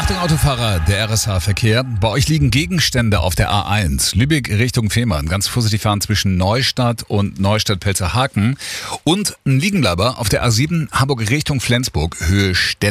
Achtung Autofahrer, der RSH-Verkehr. Bei euch liegen Gegenstände auf der A1. Lübeck Richtung Fehmarn. Ganz vorsichtig fahren zwischen Neustadt und Neustadt-Pelzerhaken. Und ein Liegenbleiber auf der A7 Hamburg Richtung Flensburg, Höhe Stelle.